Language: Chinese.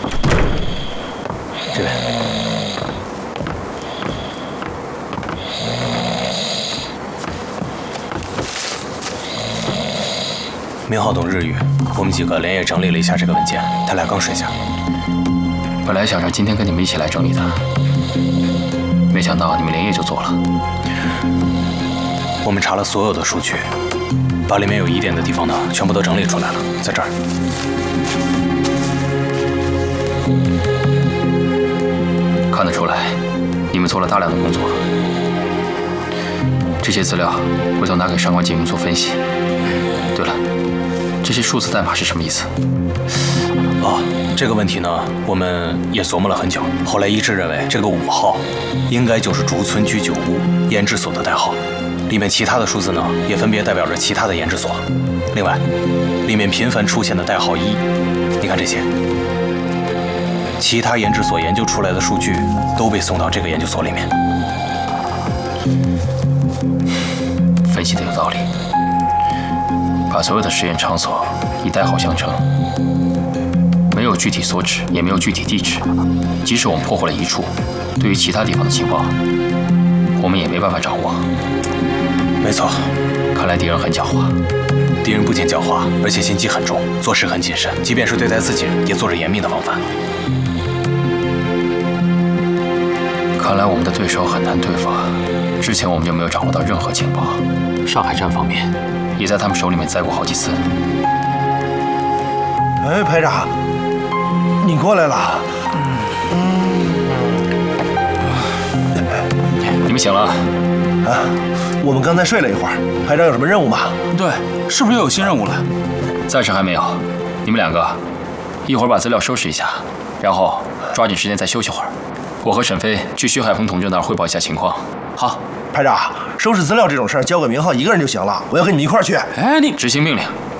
这边。明浩懂日语，我们几个连夜整理了一下这个文件，他俩刚睡下。 本来想让今天跟你们一起来整理的，没想到你们连夜就做了。 我们查了所有的数据，把里面有疑点的地方呢，全部都整理出来了，在这儿。 看得出来，你们做了大量的工作。这些资料回头拿给上官锦荣做分析。对了，这些数字代码是什么意思？ 哦，这个问题呢，我们也琢磨了很久。后来一致认为，这个5号应该就是竹村居酒屋研制所的代号。里面其他的数字呢，也分别代表着其他的研制所。另外，里面频繁出现的代号1，你看这些，其他研制所研究出来的数据都被送到这个研究所里面。 分析的有道理，把所有的实验场所以代号相称，没有具体所指，也没有具体地址。即使我们破获了一处，对于其他地方的情报，我们也没办法掌握。 没错， 看来敌人很狡猾。 敌人不仅狡猾，而且心机很重，做事很谨慎，即便是对待自己人，也做着严密的防范。 看来我们的对手很难对付。之前我们就没有掌握到任何情报。上海站方面也在他们手里面栽过好几次。 哎，排长，你过来了。 你们醒了？ 啊，我们刚才睡了一会儿。排长有什么任务吗？ 对，是不是又有新任务了？ 暂时还没有。你们两个一会儿把资料收拾一下，然后抓紧时间再休息会儿。我和沈飞去徐海峰同志那儿汇报一下情况。 好， 排长，收拾资料这种事儿交给明浩一个人就行了，我要跟你们一块儿去。 哎，你执行命令。